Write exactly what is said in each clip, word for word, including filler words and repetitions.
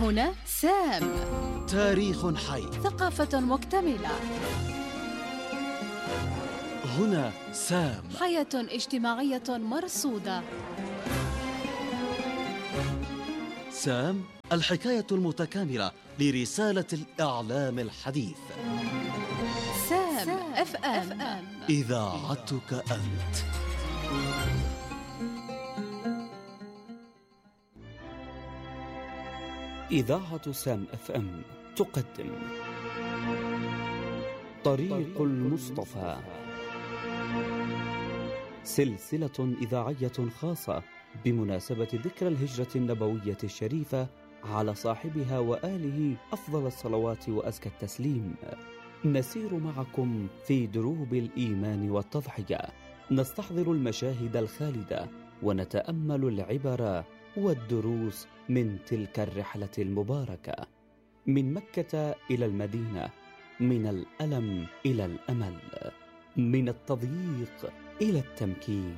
هنا سام. تاريخ حي، ثقافة مكتملة. هنا سام. حياة اجتماعية مرصودة. سام، الحكاية المتكاملة لرسالة الإعلام الحديث. سام اف ام، إذاعتك أنت. إذاعة سام اف ام تقدم طريق المصطفى، سلسلة إذاعية خاصة بمناسبة ذكرى الهجرة النبوية الشريفة على صاحبها وآله أفضل الصلوات وأزكى التسليم. نسير معكم في دروب الإيمان والتضحية، نستحضر المشاهد الخالدة ونتأمل العبر والدروس من تلك الرحلة المباركة، من مكة إلى المدينة، من الألم إلى الأمل، من التضييق إلى التمكين.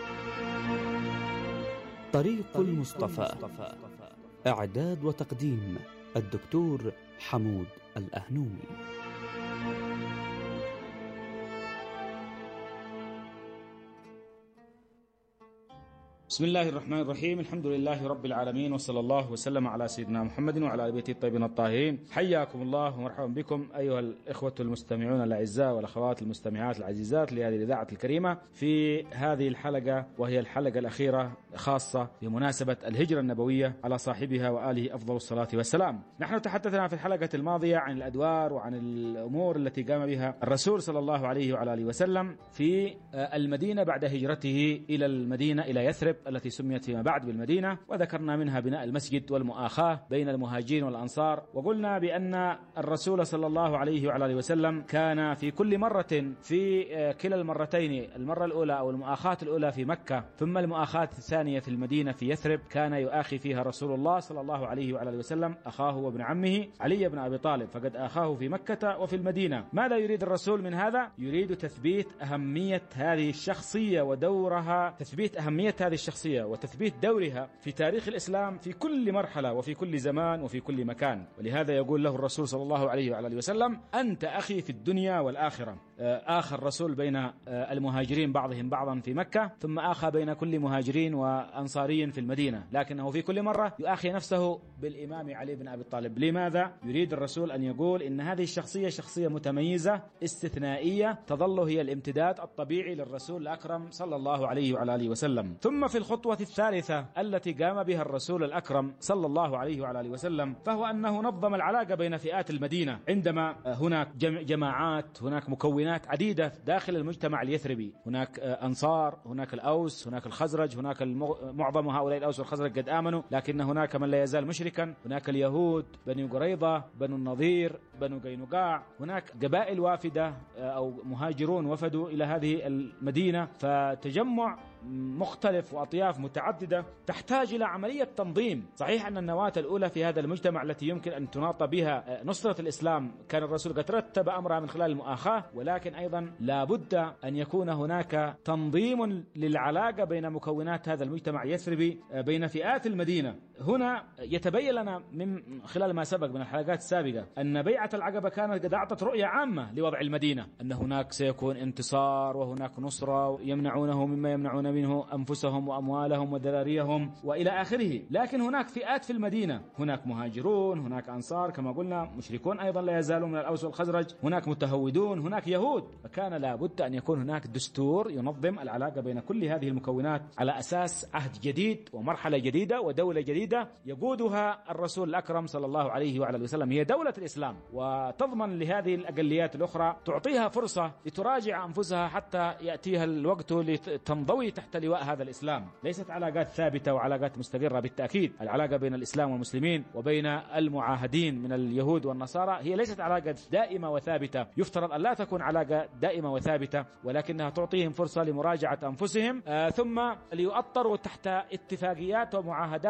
طريق المصطفى، إعداد وتقديم الدكتور حمود الأهنومي. بسم الله الرحمن الرحيم، الحمد لله رب العالمين، وصلى الله وسلم على سيدنا محمد وعلى آل بيته الطيبين الطاهرين. حياكم الله ومرحبا بكم أيها الإخوة المستمعون الأعزاء والأخوات المستمعات العزيزات لهذه الإذاعة الكريمة في هذه الحلقة، وهي الحلقة الأخيرة خاصة بمناسبة الهجرة النبوية على صاحبها وآله أفضل الصلاة والسلام. نحن تحدثنا في الحلقة الماضية عن الأدوار وعن الأمور التي قام بها الرسول صلى الله عليه وعلى آله وسلم في المدينة بعد هجرته إلى المدينة إلى يثرب التي سميت فيما بعد بالمدينة، وذكرنا منها بناء المسجد والمؤاخاة بين المهاجرين والأنصار. وقلنا بأن الرسول صلى الله عليه وعلى آله وسلم كان في كل مرة في كلا المرتين، المرة الأولى أو المؤاخاة الأولى في مكة ثم المؤاخاة الثانية في المدينة في يثرب، كان يؤاخي فيها رسول الله صلى الله عليه وعلى آله وسلم أخاه وابن عمه علي بن أبي طالب، فقد آخاه في مكة وفي المدينة. ماذا يريد الرسول من هذا؟ يريد تثبيت أهمية هذه الشخصية ودورها، تثبيت أهمية هذه الشخصية وتثبيت دورها في تاريخ الإسلام في كل مرحلة وفي كل زمان وفي كل مكان. ولهذا يقول له الرسول صلى الله عليه وعلى آله وسلم: أنت أخي في الدنيا والآخرة. آخى الرسول بين المهاجرين بعضهم بعضا في مكة، ثم آخى بين كل مهاجرين وأنصاري في المدينة، لكنه في كل مرة يؤخي نفسه بالإمام علي بن أبي طالب. لماذا؟ يريد الرسول أن يقول إن هذه الشخصية شخصية متميزة استثنائية تظل هي الامتداد الطبيعي للرسول الأكرم صلى الله عليه وعلى آله وسلم. ثم في الخطوة الثالثة التي قام بها الرسول الأكرم صلى الله عليه وعلى آله وسلم، فهو أنه نظم العلاقة بين فئات المدينة. عندما هناك جماعات، هناك مكونات عديدة داخل المجتمع اليثربي، هناك أنصار، هناك الأوس، هناك الخزرج، هناك معظم هؤلاء الأوس والخزرج قد آمنوا، لكن هناك من لا يزال مشركا، هناك اليهود، بني قريظة، بنو النضير، بنو قينقاع، هناك قبائل وافدة أو مهاجرون وفدوا إلى هذه المدينة، فتجمع مختلف وأطياف متعددة تحتاج إلى عملية تنظيم. صحيح أن النواة الأولى في هذا المجتمع التي يمكن أن تناط بها نصرة الإسلام كان الرسول قد رتب أمرها من خلال المؤاخاة، ولكن أيضا لا بد أن يكون هناك تنظيم للعلاقة بين مكونات هذا المجتمع اليثربي بين فئات المدينة. هنا يتبين لنا من خلال ما سبق من الحلقات السابقة أن بيعة العقبة كانت قد أعطت رؤية عامة لوضع المدينة، أن هناك سيكون انتصار وهناك نصرة يمنعونه مما يمنعون منه أنفسهم وأموالهم وذراريهم وإلى آخره. لكن هناك فئات في المدينة، هناك مهاجرون، هناك أنصار كما قلنا، مشركون أيضا لا يزالون من الأوس والخزرج، هناك متهودون، هناك يهود. فكان لابد أن يكون هناك دستور ينظم العلاقة بين كل هذه المكونات على أساس عهد جديد ومرحلة جديدة ودولة جديدة يقودها الرسول الأكرم صلى الله عليه وعلى وسلم، هي دولة الإسلام، وتضمن لهذه الأقليات الأخرى، تعطيها فرصة لتراجع أنفسها حتى يأتيها الوقت لتنضوي تحت لواء هذا الإسلام. ليست علاقات ثابتة وعلاقات مستقرة بالتأكيد. العلاقة بين الإسلام والمسلمين وبين المعاهدين من اليهود والنصارى هي ليست علاقة دائمة وثابتة، يفترض أن لا تكون علاقة دائمة وثابتة، ولكنها تعطيهم فرصة لمراجعة أنفسهم، آه ثم ليؤطروا تحت اتفاقيات ومعاهدات تضمن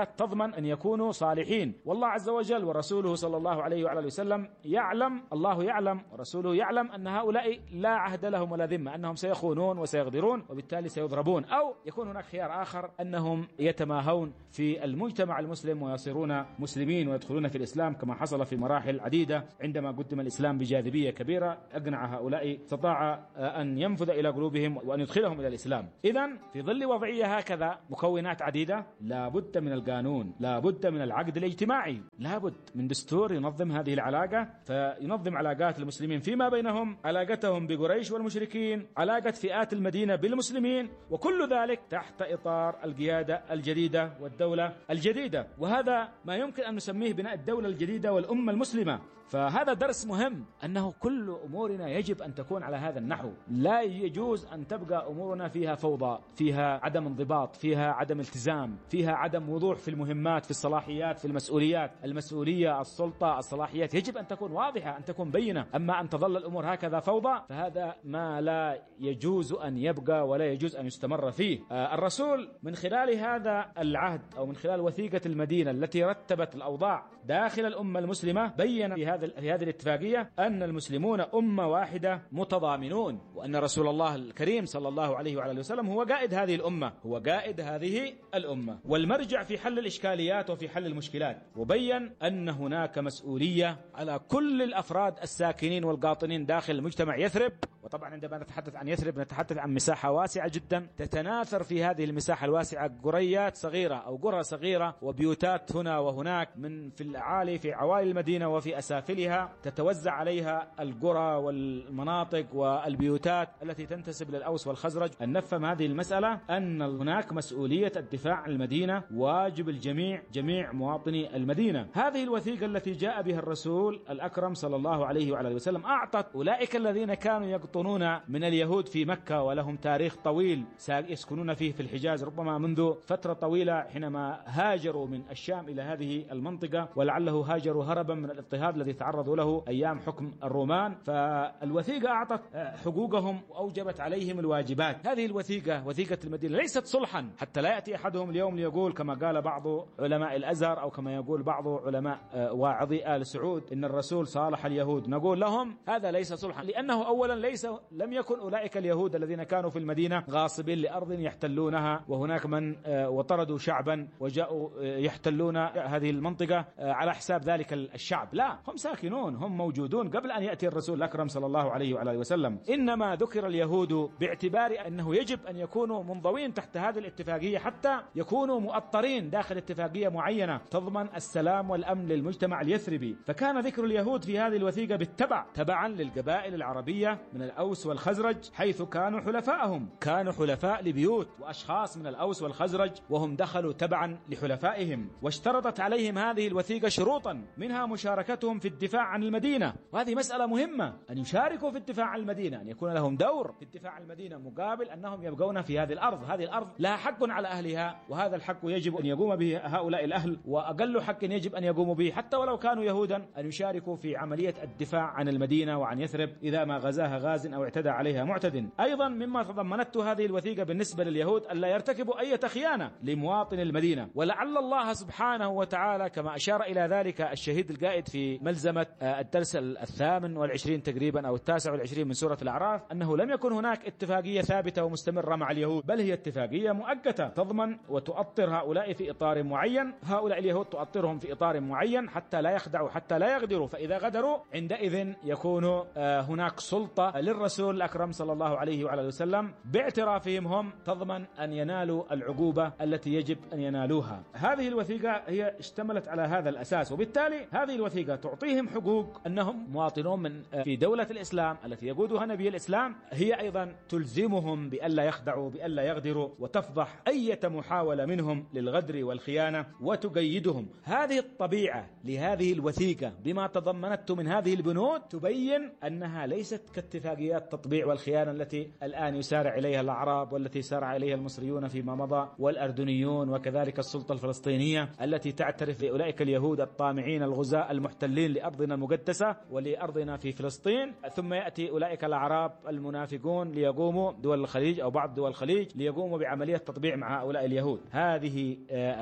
أيضا أن يكونوا صالحين، والله عز وجل ورسوله صلى الله عليه وعلى وسلم يعلم، الله يعلم ورسوله يعلم أن هؤلاء لا عهد لهم ولا ذمة، أنهم سيخونون وسيغدرون وبالتالي سيضربون، أو يكون هناك خيار آخر أنهم يتماهون في المجتمع المسلم ويصيرون مسلمين ويدخلون في الإسلام كما حصل في مراحل عديدة عندما قدم الإسلام بجاذبية كبيرة أقنع هؤلاء، استطاع أن ينفذ إلى قلوبهم وأن يدخلهم إلى الإسلام. إذن في ظل وضعية هكذا مكونات عديدة لا بد من القانون، لا بد من العقد الاجتماعي، لا بد من دستور ينظم هذه العلاقة، فينظم علاقات المسلمين فيما بينهم، علاقتهم بقريش والمشركين، علاقة فئات المدينة بالمسلمين، وكل ذلك تحت إطار القيادة الجديدة والدولة الجديدة. وهذا ما يمكن أن نسميه بناء الدولة الجديدة والأمة المسلمة. فهذا درس مهم، أنه كل أمورنا يجب أن تكون على هذا النحو، لا يجوز أن تبقى أمورنا فيها فوضى، فيها عدم انضباط، فيها عدم التزام، فيها عدم وضوح في المهمات، في الصلاحيات، في المسؤوليات. المسؤولية، السلطة، الصلاحيات يجب أن تكون واضحة، أن تكون بينة. أما أن تظل الأمور هكذا فوضى فهذا ما لا يجوز أن يبقى ولا يجوز أن يستمر فيه. آه الرسول من خلال هذا العهد أو من خلال وثيقة المدينة التي رتبت الأوضاع داخل الأمة المسلمة بين في هذا في هذه الاتفاقية أن المسلمون أمة واحدة متضامنون، وأن رسول الله الكريم صلى الله عليه وعلى وسلم هو قائد هذه الأمة، هو قائد هذه الأمة والمرجع في حل الإشكاليات وفي حل المشكلات. وبين أن هناك مسؤولية على كل الأفراد الساكنين والقاطنين داخل مجتمع يثرب. وطبعا عندما نتحدث عن يثرب نتحدث عن مساحة واسعة جدا، تتناثر في هذه المساحة الواسعة قريات صغيرة أو قرى صغيرة وبيوتات هنا وهناك من في الأعالي في عوائل المدينة وفي أسافلها، تتوزع عليها القرى والمناطق والبيوتات التي تنتسب للأوس والخزرج. أن نفهم هذه المسألة أن هناك مسؤولية الدفاع عن المدينة، واجب الجميع، جميع مواطني المدينة. هذه الوثيقة التي جاء بها الرسول الأكرم صلى الله عليه وعلى وسلم أعطت أولئك الذين كانوا يقطنون من اليهود في مكة ولهم تاريخ طويل يسكنون فيه في الحجاز ربما منذ فترة طويلة حينما هاجروا من الشام إلى هذه المنطقة، ولعله هاجروا هربا من الاضطهاد الذي تعرضوا له أيام حكم الرومان. فالوثيقة أعطت حقوقهم وأوجبت عليهم الواجبات. هذه الوثيقة وثيقة المدينة ليست صلحا حتى لا يأتي أحدهم اليوم ليقول كما قال بعض علماء الأزهر أو كما يقول بعض علماء واعظي آل سعود إن الرسول صالح اليهود. نقول لهم هذا ليس صلحا، لأنه أولا ليس لم يكن أولئك اليهود الذين كانوا في المدينة غاصبين لأرض يحتلونها، وهناك من وطردوا شعبا وجاءوا يحتلون هذه المنطقة على حساب ذلك الشعب. لا، هم ساكنون، هم موجودون قبل أن يأتي الرسول الأكرم صلى الله عليه وعلى وسلم. إنما ذكر اليهود باعتبار أنه يجب أن يكونوا منضوين تحت هذه الاتفاقية حتى يكونوا مؤطرين داخل اتفاقية معينة تضمن السلام والأمن للمجتمع اليثربي. فكان ذكر اليهود في هذه الوثيقة بالتبع تبعا للقبائل العربية من الأوس والخزرج، حيث كانوا حلفائهم، كانوا حلفاء لبيوت وأشخاص من الأوس والخزرج وهم دخلوا تبعا لحلفائهم. واشترطت عليهم هذه الوثيقة شروطا، منها مشاركتهم في الدفاع عن المدينة، وهذه مسألة مهمة، أن يشاركوا في الدفاع عن المدينة، أن يكون لهم دور في الدفاع عن المدينة مقابل أنهم يبقون في هذه الأرض. هذه الأرض لها حق على أهلها، وهذا الحق يجب أن يقوم به هؤلاء الأهل، وأقل حق يجب أن يقوموا به حتى ولو كانوا يهودا أن يشاركوا في عملية الدفاع عن المدينة وعن يثرب إذا ما غزاها غاز أو اعتدى عليها معتد. أيضا مما تضمنته هذه الوثيقة بالنسبة لليهود ألا يرتكبوا أي خيانة لمواطن المدينة، ولعل الله سبحانه وتعالى كما أشار إلى ذلك الشهيد القائد في ملزمة الدرس الثامن والعشرين تقريبا أو التاسع والعشرين من سورة الأعراف، أنه لم يكن هناك اتفاقية ثابتة ومستمرة مع اليهود، بل هي اتفاقية مؤقتة تضمن وتؤطر هؤلاء في إطار معين، هؤلاء اليهود تؤطرهم في إطار معين حتى لا يخدعوا، حتى لا يغدروا. فإذا غدروا عندئذ يكون هناك سلطة للرسول الأكرم صلى الله عليه وعلى وسلم باعترافهم هم تضمن أن ينالوا العقوبة التي يجب أن ينالوها. هذه الوثيقة هي اشتملت على هذا الأساس، وبالتالي هذه الوثيقة تعطيهم حقوق أنهم مواطنون من في دولة الإسلام التي يقودها نبي الإسلام، هي أيضا تلزمهم بألا يخدعوا، بألا يغدروا، وتفضح أي محاولة منهم للغدر والخيانة وتقيدهم. هذه الطبيعة لهذه الوثيقة بما تضمنته من هذه البنود تبين أنها ليست كاتفاقية اتفاقيات التطبيع والخيانة التي الآن يسارع إليها الأعراب والتي سارع إليها المصريون فيما مضى والأردنيون، وكذلك السلطة الفلسطينية التي تعترف بأولئك اليهود الطامعين الغزاة المحتلين لأرضنا المقدسة ولأرضنا في فلسطين. ثم يأتي أولئك الأعراب المنافقون ليقوموا دول الخليج أو بعض دول الخليج ليقوموا بعملية تطبيع مع هؤلاء اليهود. هذه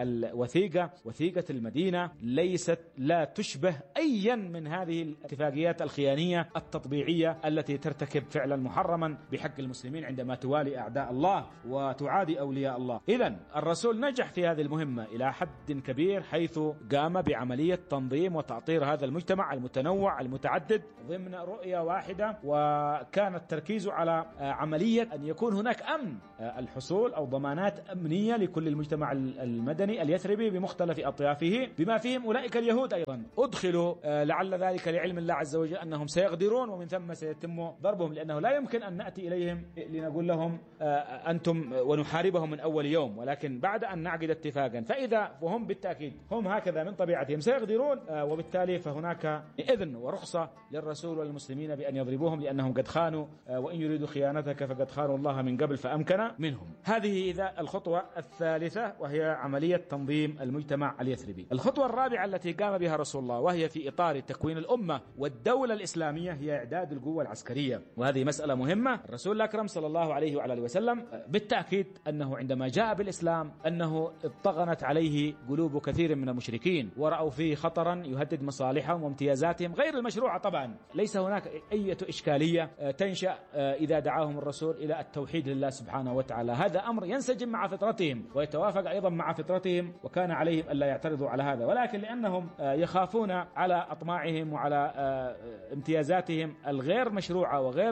الوثيقة وثيقة المدينة ليست لا تشبه أيا من هذه الاتفاقيات الخيانية التطبيعية التي ترتكب فعلا محرما بحق المسلمين عندما توالي أعداء الله وتعادي أولياء الله. إذن الرسول نجح في هذه المهمة إلى حد كبير، حيث قام بعملية تنظيم وتأطير هذا المجتمع المتنوع المتعدد ضمن رؤية واحدة، وكان التركيز على عملية أن يكون هناك أمن الحصول أو ضمانات أمنية لكل المجتمع المدني اليثربي بمختلف أطيافه بما فيهم أولئك اليهود أيضا. أدخلوا لعل ذلك لعلم الله عز وجل أنهم سيغدرون ومن ثم سيتم ضربهم، لأنه لا يمكن أن نأتي إليهم لنقول لهم أنتم ونحاربهم من أول يوم، ولكن بعد أن نعقد اتفاقا فإذا وهم بالتأكيد هم هكذا من طبيعتهم سيغدرون، وبالتالي فهناك إذن ورخصة للرسول والمسلمين بأن يضربوهم لأنهم قد خانوا، وإن يريدوا خيانتك فقد خانوا الله من قبل فأمكن منهم. هذه إذا الخطوة الثالثة وهي عملية تنظيم المجتمع اليثربي. الخطوة الرابعة التي قام بها رسول الله وهي في إطار تكوين الأمة والدولة الإسلامية هي إعداد القوة العسكرية، وهذه مسألة مهمة. الرسول الأكرم صلى الله عليه وعلى آله وسلم بالتأكيد أنه عندما جاء بالإسلام أنه اطغنت عليه قلوب كثير من المشركين ورأوا فيه خطرا يهدد مصالحهم وامتيازاتهم غير المشروعة. طبعا ليس هناك أي إشكالية تنشأ إذا دعاهم الرسول إلى التوحيد لله سبحانه وتعالى، هذا أمر ينسجم مع فطرتهم ويتوافق أيضا مع فطرتهم، وكان عليهم ألا يعترضوا على هذا، ولكن لأنهم يخافون على أطماعهم وعلى امتيازاتهم الغير مشروعة وغير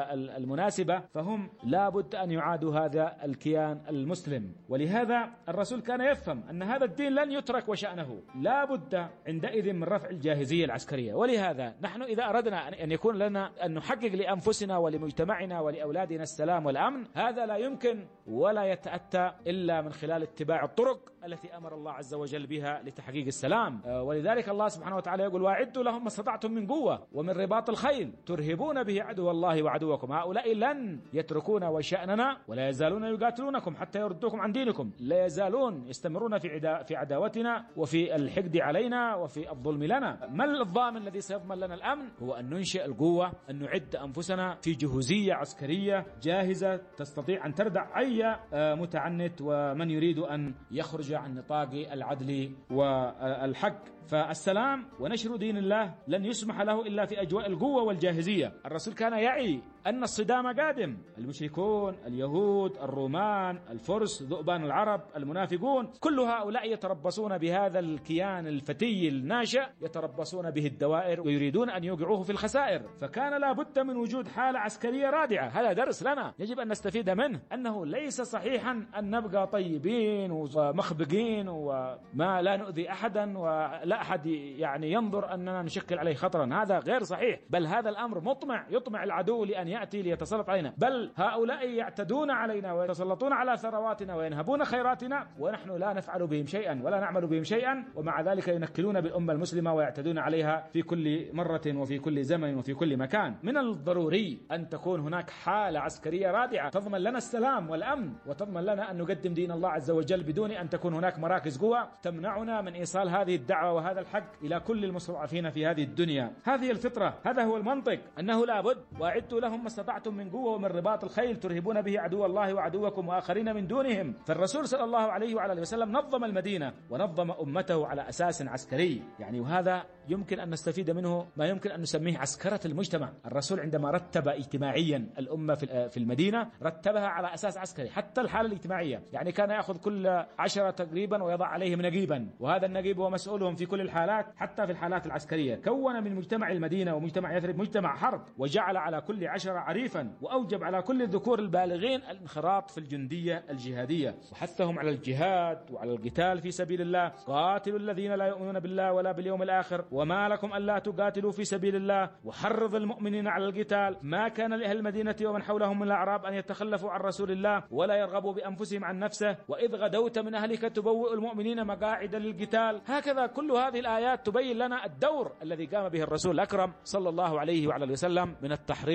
المناسبة فهم لابد أن يعادوا هذا الكيان المسلم. ولهذا الرسول كان يفهم أن هذا الدين لن يترك وشأنه لابد عندئذ من رفع الجاهزية العسكرية. ولهذا نحن إذا أردنا أن يكون لنا أن نحقق لأنفسنا ولمجتمعنا ولأولادنا السلام والأمن، هذا لا يمكن ولا يتأتى إلا من خلال اتباع الطرق التي أمر الله عز وجل بها لتحقيق السلام. ولذلك الله سبحانه وتعالى يقول: وأعدوا لهم ما استطعتم من قوة ومن رباط الخيل ترهبون به عدو الله وعدوكم. هؤلاء لن يتركونا وشأننا ولا يزالون يقاتلونكم حتى يردوكم عن دينكم، لا يزالون يستمرون في عدا في عداوتنا وفي الحقد علينا وفي الظلم لنا. ما الضامن الذي سيضمن لنا الأمن؟ هو أن ننشئ القوة، أن نعد أنفسنا في جهوزية عسكرية جاهزة تستطيع أن تردع أي متعنت ومن يريد أن يخرج عن نطاق العدل والحق. فالسلام ونشر دين الله لن يسمح له إلا في أجواء القوة والجاهزية. الرسول كان يعي أن الصدام قادم، المشركون، اليهود، الرومان، الفرس، ذؤبان العرب، المنافقون، كل هؤلاء يتربصون بهذا الكيان الفتي الناشئ، يتربصون به الدوائر ويريدون أن يوقعوه في الخسائر. فكان لا بد من وجود حالة عسكرية رادعة. هذا درس لنا يجب أن نستفيد منه، أنه ليس صحيحا أن نبقى طيبين ومخبقين وما لا نؤذي أحدا ولا أحد يعني ينظر أننا نشكل عليه خطرا. هذا غير صحيح، بل هذا الأمر مطمع يطمع العدو لأن يأتي ليتسلط علينا، بل هؤلاء يعتدون علينا ويتسلطون على ثرواتنا وينهبون خيراتنا ونحن لا نفعل بهم شيئا ولا نعمل بهم شيئا، ومع ذلك ينكلون بالأمة المسلمة ويعتدون عليها في كل مرة وفي كل زمن وفي كل مكان. من الضروري أن تكون هناك حالة عسكرية رادعة تضمن لنا السلام والأمن وتضمن لنا أن نقدم دين الله عز وجل بدون أن تكون هناك مراكز قوة تمنعنا من إيصال هذه الدعوة وهذا الحق إلى كل المستضعفين في هذه الدنيا. هذه الفطرة، هذا هو المنطق، أنه لابد وأعدوا لهم ما استطعتم من قوة ومن رباط الخيل ترهبون به عدو الله وعدوكم وآخرين من دونهم. فالرسول صلى الله عليه وعلى آله وسلم نظم المدينة ونظم أمته على أساس عسكري، يعني وهذا يمكن أن نستفيد منه ما يمكن أن نسميه عسكرة المجتمع. الرسول عندما رتب اجتماعيا الأمة في المدينة رتبها على أساس عسكري، حتى الحالة الاجتماعية، يعني كان يأخذ كل عشرة تقريبا ويضع عليهم نقيبا، وهذا النقيب هو مسؤولهم في كل الحالات حتى في الحالات العسكرية. كون من مجتمع المدينة ومجتمع يثرب مجتمع حرب، وجعل على كل عشرة عريفا، وأوجب على كل الذكور البالغين الانخراط في الجندية الجهادية، وحثهم على الجهاد وعلى القتال في سبيل الله. قاتلوا الذين لا يؤمنون بالله ولا باليوم الآخر وما لكم ألا تقاتلوا في سبيل الله، وحرض المؤمنين على القتال. ما كان لأهل المدينة ومن حولهم من الأعراب أن يتخلفوا عن رسول الله ولا يرغبوا بأنفسهم عن نفسه، وإذ غدوت من أهلك تبوئ المؤمنين مقاعد للقتال. هكذا كل هذه الآيات تبين لنا الدور الذي قام به الرسول الأكرم صلى الله عليه وعلى آله وسلم من التحريض، من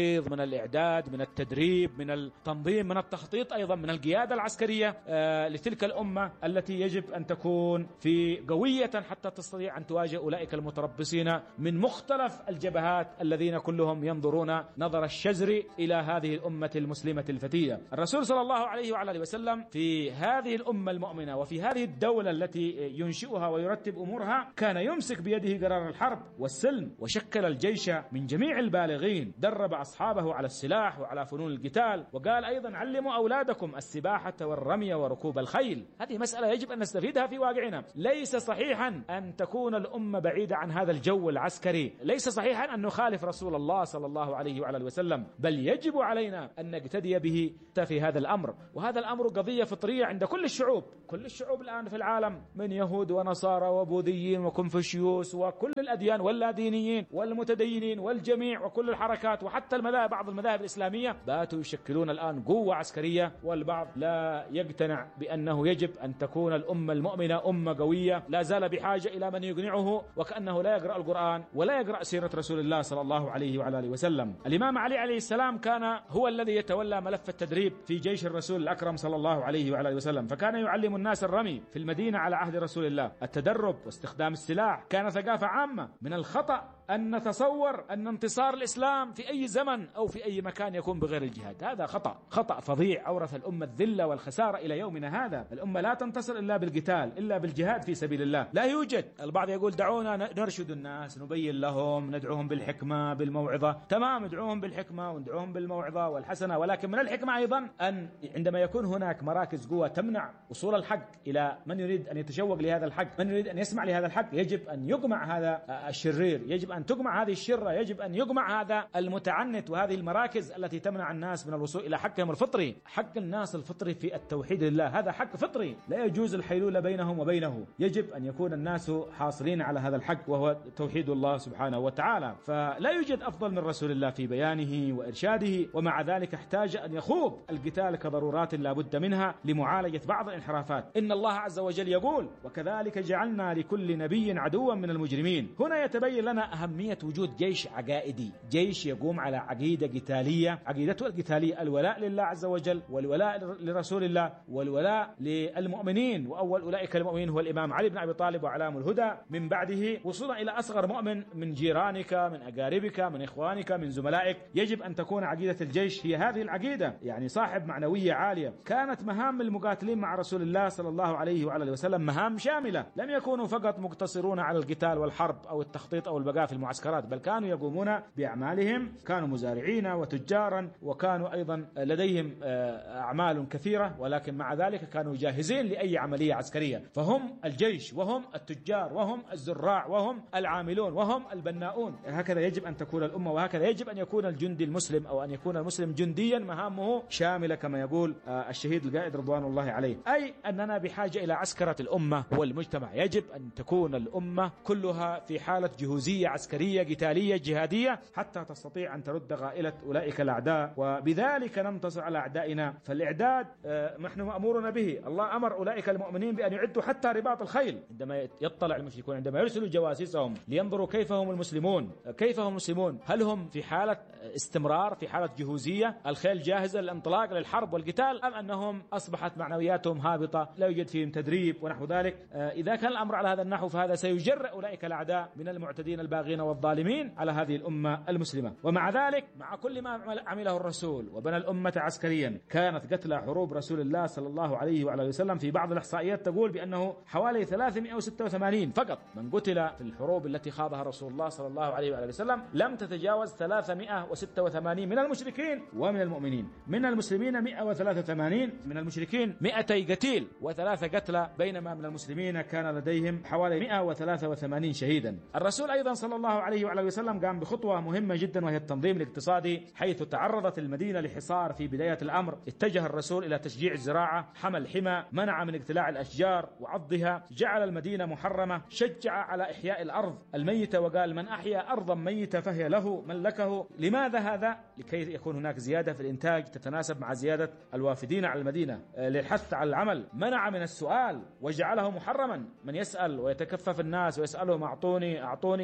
الإعداد، من التدريب، من التنظيم، من التخطيط، أيضا من القيادة العسكرية لتلك الأمة التي يجب أن تكون في قوية حتى تستطيع أن تواجه أولئك المتربصين من مختلف الجبهات الذين كلهم ينظرون نظر الشزر إلى هذه الأمة المسلمة الفتية. الرسول صلى الله عليه وعلى آله وسلم في هذه الأمة المؤمنة وفي هذه الدولة التي ينشئها ويرتب أمورها كان يمسك بيده قرار الحرب والسلم، وشكل الجيش من جميع البالغين، درب أصحابه على السلاح وعلى فنون القتال، وقال أيضا علموا أولادكم السباحة والرمي وركوب الخيل. هذه مسألة يجب أن نستفيدها في واقعنا. ليس صحيحا أن تكون الأمة بعيدة عن هذا الجو العسكري، ليس صحيحا أن نخالف رسول الله صلى الله عليه وعلى آله وسلم، بل يجب علينا أن نقتدي به في هذا الأمر. وهذا الأمر قضية فطرية عند كل الشعوب. كل الشعوب الآن في العالم من يهود ونصارى وبوذيين وكونفوشيوس وكل الأديان واللادينيين والمتدينين والجميع وكل الحركات وحتى المذاهب، بعض المذاهب الإسلامية باتوا يشكلون الآن قوة عسكرية، والبعض لا يقتنع بأنه يجب أن تكون الأمة المؤمنة أمة قوية، لا زال بحاجة إلى من يقنعه، وكأنه لا يقرأ القرآن ولا يقرأ سيرة رسول الله صلى الله عليه وعلى آله وسلم. الإمام علي عليه السلام كان هو الذي يتولى ملف التدريب في جيش الرسول الأكرم صلى الله عليه وعلى آله وسلم، فكان يعلم الناس الرمي في المدينة على عهد رسول الله، التدرب واستخدام السلاح. كان ثقافة عامة. من الخطأ أن نتصور أن انتصار الإسلام في أي زمن أو في أي مكان يكون بغير الجهاد. هذا خطأ، خطأ فظيع أورث الأمة الذلة والخسارة إلى يومنا هذا. الأمة لا تنتصر إلا بالقتال، إلا بالجهاد في سبيل الله. لا يوجد. البعض يقول دعونا نرشد الناس، نبين لهم، ندعوهم بالحكمة بالموعظة. تمام، ندعوهم بالحكمة وندعوهم بالموعظة والحسنة، ولكن من الحكمة أيضا أن عندما يكون هناك مراكز قوة تمنع وصول الحق إلى من يريد أن يتشوق لهذا الحق، من يريد أن يسمع لهذا الحق، يجب أن يقمع هذا الشرير، يجب أن تقمع هذه الشرة، يجب أن يقمع هذا المتعنت وهذه المراكز التي تمنع الناس من الوصول إلى حقهم الفطري. حق الناس الفطري في التوحيد لله، هذا حق فطري لا يجوز الحيلول بينهم وبينه. يجب أن يكون الناس حاصلين على هذا الحق وهو توحيد الله سبحانه وتعالى. فلا يوجد أفضل من رسول الله في بيانه وإرشاده، ومع ذلك احتاج أن يخوض القتال كضرورات لا بد منها لمعالجة بعض الانحرافات. إن الله عز وجل يقول: وكذلك جعلنا لكل نبي عدوا من المجرمين. هنا يتبين لنا أهمية وجود جيش عقائدي، جيش يقوم على عقيدة قتالية، عقيدته القتالية الولاء لله عز وجل، والولاء لرسول الله، والولاء للمؤمنين، وأول أولئك المؤمنين هو الإمام علي بن أبي طالب وعلام الهدى من بعده، وصولا إلى أصغر مؤمن من جيرانك، من أقاربك، من إخوانك، من زملائك. يجب أن تكون عقيدة الجيش هي هذه العقيدة، يعني صاحب معنوية عالية. كانت مهام المقاتلين مع رسول الله صلى الله عليه وعلى وسلم مهام شاملة، لم يكونوا فقط مقتصرون على القتال والحرب أو التخطيط أو البقاء في المعسكرات، بل كانوا يقومون بأعمالهم. كانوا مزارعين وتجارا، وكانوا أيضا لديهم أعمال كثيرة، ولكن مع ذلك كانوا جاهزين لأي عملية عسكرية. فهم الجيش، وهم التجار، وهم الزراع، وهم العاملون، وهم البناؤون. هكذا يجب أن تكون الأمة، وهكذا يجب أن يكون الجندي المسلم، أو أن يكون المسلم جنديا مهامه شاملة كما يقول الشهيد القائد رضوان الله عليه. أي أننا بحاجة إلى عسكرة الأمة والمجتمع. يجب أن تكون الأمة كلها في حالة جهوزية عسكرية قتالية جهادية حتى تستطيع أن ترد غائلة أولئك الأعداء، وبذلك ننتصر على أعدائنا. فالإعداد نحن مأمورون به. الله أمر أولئك المؤمنين بأن يعدوا حتى رباط الخيل. عندما يطلع المشركون، عندما يرسلوا جواسيسهم لينظروا كيف هم المسلمون، كيف هم المسلمون، هل هم في حالة استمرار، في حالة جهوزية، الخيل جاهزة للانطلاق للحرب والقتال، أم أنهم أصبحت معنوياتهم هابطة، لا يوجد فيهم تدريب ونحو ذلك. إذا كان الأمر على هذا النحو فهذا سيجرئ أولئك الأعداء من المعتدين الباغين والظالمين على هذه الأمة المسلمة. ومع ذلك، مع كل ما عمله الرسول وبنى الأمة عسكريا، كانت قتلى حروب رسول الله صلى الله عليه وعلى وسلم في بعض الإحصائيات تقول بأنه حوالي ثلاثمائة وستة وثمانين فقط من قتل في الحروب التي خاضها رسول الله صلى الله عليه وعلى وسلم، لم تتجاوز ثلاثمائة وستة وثمانين من المشركين ومن المؤمنين. من المسلمين مائة وثلاثة وثمانين، من المشركين مائتي قتيل وثلاثة قتلى، بينما من المسلمين كان لديهم حوالي مائة وثلاثة وثمانين شهيدا. الرسول أيضا صلى الله عليه وعلى وسلم قام بخطوة مهمة جدا، وهي التنظيم الاقتصادي، حيث تعرضت المدينة لحصار في بداية الأمر. اتجه الرسول إلى تشجيع الزراعة، حمى الحمى، منع من اقتلاع الأشجار وعضها، جعل المدينة محرمة، شجع على إحياء الأرض الميتة، وقال: من أحيا أرضا ميتة فهي له ملكه. لماذا هذا؟ لكي يكون هناك زيادة في الإنتاج تتناسب مع زيادة الوافدين على المدينة، للحث على العمل. منع من السؤال وجعله محرما، من يسأل ويتكفف الناس ويسألهم أعطوني أعطوني، هؤلاء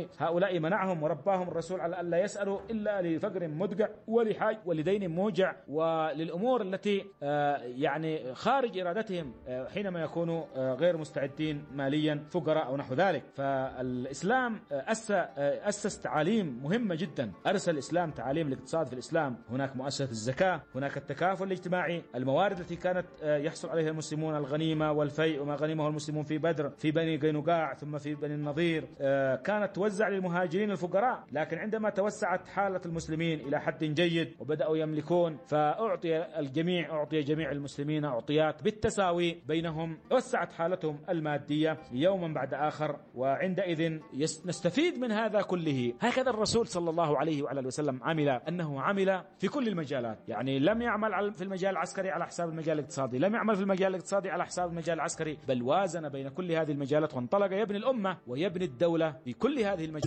هؤلاء منعهم ورباهم الرسول على ألا يسألوا إلا لفقر مدقع ولحاج ولدين موجع وللأمور التي يعني خارج إرادتهم حينما يكونوا غير مستعدين ماليا، فقراء أو نحو ذلك. فالإسلام أسس تعاليم مهمة جدا، أرسل الإسلام تعاليم الاقتصاد في الإسلام. هناك مؤسسة الزكاة، هناك التكافل الاجتماعي، الموارد التي كانت يحصل عليها المسلمون، الغنيمة والفيء وما غنمه المسلمون في بدر، في بني قينقاع، ثم في بني النضير، كانت توزع للمهاجرين الفقراء. لكن عندما توسعت حالة المسلمين إلى حد جيد وبدأوا يملكون، فأعطي الجميع، أعطي جميع المسلمين أعطيات بالتساوي بينهم، وسعت حالتهم المادية يوما بعد آخر. وعندئذ نستفيد من هذا كله. هكذا الرسول صلى الله عليه وعلى وسلم عمل، أنه عمل في كل المجالات. يعني لم يعمل في المجال العسكري على حساب المجال الاقتصادي، لم يعمل في المجال الاقتصادي على حساب المجال العسكري، بل وازن بين كل هذه المجالات وانطلق يبني الأمة ويبني الدولة في كل هذه المجالات.